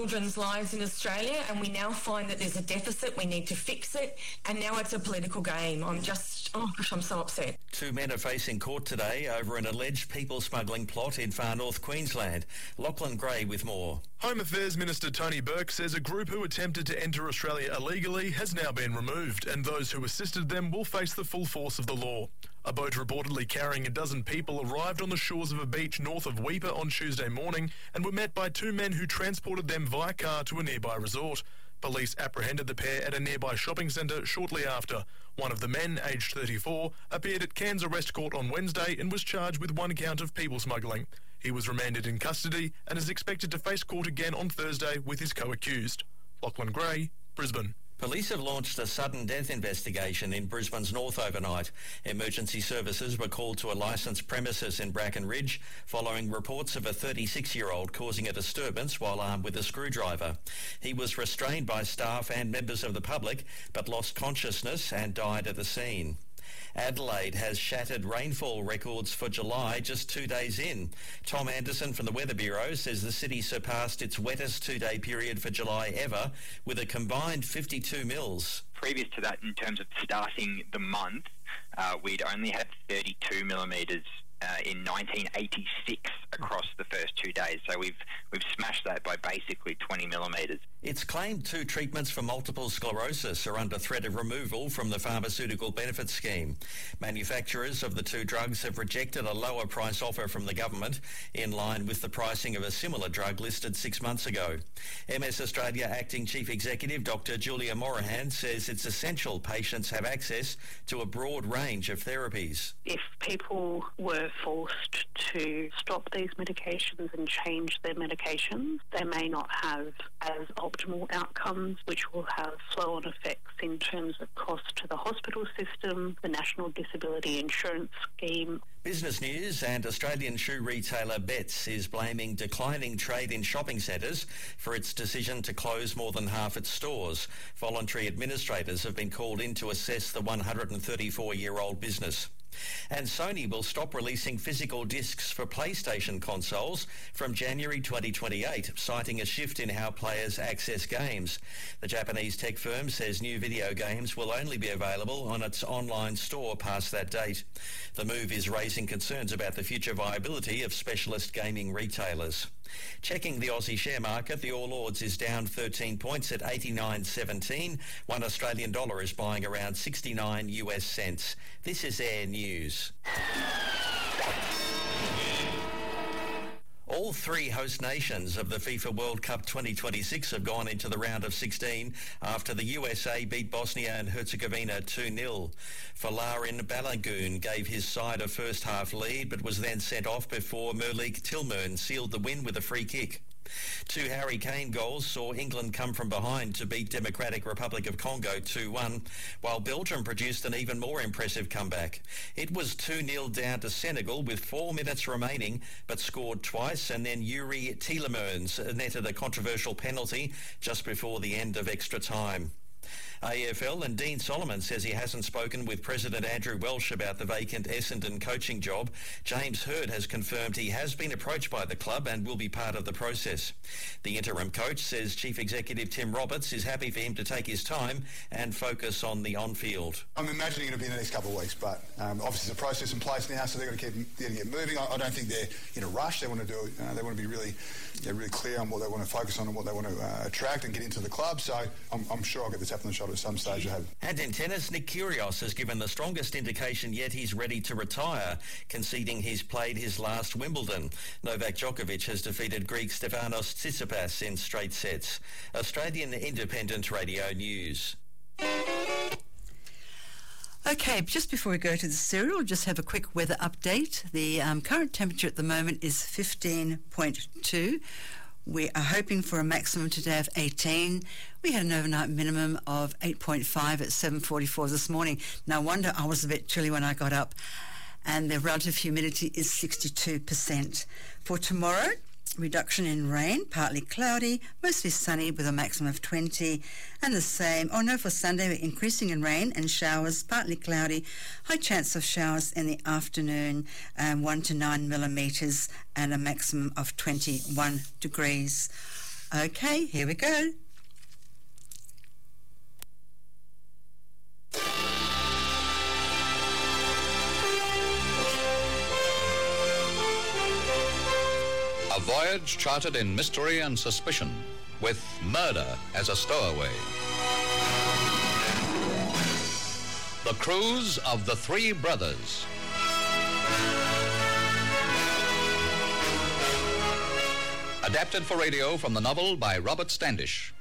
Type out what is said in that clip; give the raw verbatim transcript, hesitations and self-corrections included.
children's lives in Australia, and we now find that there's a deficit. We need to fix it, and now it's a political game. I'm just, oh gosh, I'm so upset. Two men are facing court today over an alleged people smuggling plot in far north Queensland. Lachlan Gray with more. Home Affairs Minister Tony Burke says a group who attempted to enter Australia illegally has now been removed, and those who assisted them will face the full force of the law. A boat reportedly carrying a dozen people arrived on the shores of a beach north of Weipa on Tuesday morning and were met by two men who transported them via car to a nearby resort. Police apprehended the pair at a nearby shopping centre shortly after. One of the men, aged thirty-four, appeared at Cairns Arrest Court on Wednesday and was charged with one count of people smuggling. He was remanded in custody and is expected to face court again on Thursday with his co-accused. Lachlan Gray, Brisbane. Police have launched a sudden death investigation in Brisbane's north overnight. Emergency services were called to a licensed premises in Bracken Ridge following reports of a thirty-six-year-old causing a disturbance while armed with a screwdriver. He was restrained by staff and members of the public but lost consciousness and died at the scene. Adelaide has shattered rainfall records for July just two days in. Tom Anderson from the Weather Bureau says the city surpassed its wettest two-day period for July ever with a combined fifty-two mils. Previous to that, in terms of starting the month, uh, we'd only had thirty-two millimetres uh, in nineteen eighty-six across the first two days. So we've we've smashed that by basically twenty millimetres. It's claimed two treatments for multiple sclerosis are under threat of removal from the Pharmaceutical Benefits Scheme. Manufacturers of the two drugs have rejected a lower price offer from the government in line with the pricing of a similar drug listed six months ago. M S Australia Acting Chief Executive Doctor Julia Morahan says it's essential patients have access to a broad range of therapies. If people were forced to stop these medications and change their medications, they may not have as optimal outcomes, which will have flow-on effects in terms of cost to the hospital system, the National Disability Insurance Scheme. Business News and Australian shoe retailer Betts is blaming declining trade in shopping centres for its decision to close more than half its stores. Voluntary administrators have been called in to assess the one hundred thirty-four-year-old business. And Sony will stop releasing physical discs for PlayStation consoles from January twenty twenty-eight, citing a shift in how players access games. The Japanese tech firm says new video games will only be available on its online store past that date. The move is raising concerns about the future viability of specialist gaming retailers. Checking the Aussie share market, the All Ords is down thirteen points at eighty-nine seventeen. One Australian dollar is buying around sixty-nine U S cents. This is Air News. All three host nations of the FIFA World Cup twenty twenty-six have gone into the round of sixteen after the U S A beat Bosnia and Herzegovina two nil. Folarin Balogun gave his side a first-half lead but was then sent off before Merlik Tilmern sealed the win with a free kick. Two Harry Kane goals saw England come from behind to beat Democratic Republic of Congo two one, while Belgium produced an even more impressive comeback. It was two nil down to Senegal with four minutes remaining, but scored twice, and then Yuri Tielemans netted a controversial penalty just before the end of extra time. A F L and Dean Solomon says he hasn't spoken with President Andrew Welsh about the vacant Essendon coaching job. James Hird has confirmed he has been approached by the club and will be part of the process. The interim coach says Chief Executive Tim Roberts is happy for him to take his time and focus on the on-field. I'm imagining it'll be in the next couple of weeks, but um, obviously there's a process in place now, so they've got to keep they're get moving. I, I don't think they're in a rush. They want to do it. Uh, they want to be really, yeah, really clear on what they want to focus on and what they want to uh, attract and get into the club. So I'm, I'm sure I'll get the tap on the shoulder at some stage. I have. And in tennis, Nick Kyrgios has given the strongest indication yet he's ready to retire, conceding he's played his last Wimbledon. Novak Djokovic has defeated Greek Stefanos Tsitsipas in straight sets. Australian Independent Radio News. Okay, just before we go to the serial, just have a quick weather update. The um, current temperature at the moment is fifteen point two. We are hoping for a maximum today of eighteen. We had an overnight minimum of eight point five at seven forty-four this morning. No wonder I was a bit chilly when I got up. And the relative humidity is sixty-two percent. For tomorrow, reduction in rain, partly cloudy, mostly sunny with a maximum of twenty. And the same, oh no, for Sunday, we're increasing in rain and showers, partly cloudy, high chance of showers in the afternoon, um, one to nine millimetres and a maximum of twenty-one degrees. Okay, here we go. A voyage charted in mystery and suspicion, with murder as a stowaway. The Cruise of the Three Brothers. Adapted for radio from the novel by Robert Standish.